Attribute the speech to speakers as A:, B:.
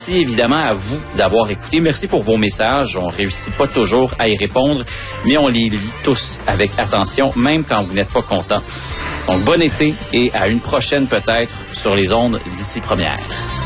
A: Merci évidemment à vous d'avoir écouté. Merci pour vos messages. On réussit pas toujours à y répondre, mais on les lit tous avec attention, même quand vous n'êtes pas content. Donc, bon été et à une prochaine peut-être sur les ondes d'ici première.